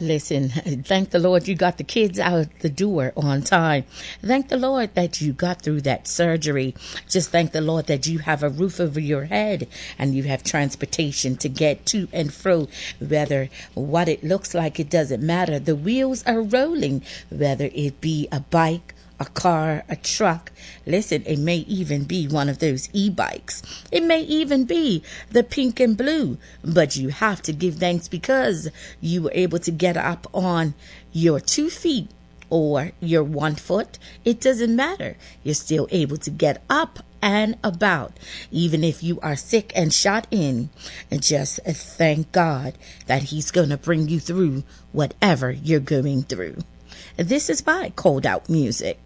Listen, thank the Lord you got the kids out the door on time. Thank the Lord that you got through that surgery. Just thank the Lord that you have a roof over your head and you have transportation to get to and fro. Whether what it looks like, it doesn't matter. The wheels are rolling, whether it be a bike, a car, a truck. Listen, it may even be one of those e-bikes. It may even be the pink and blue. But you have to give thanks because you were able to get up on your 2 feet or your 1 foot. It doesn't matter. You're still able to get up and about. Even if you are sick and shot in, and just thank God that He's going to bring you through whatever you're going through. This is by Cold Out Music.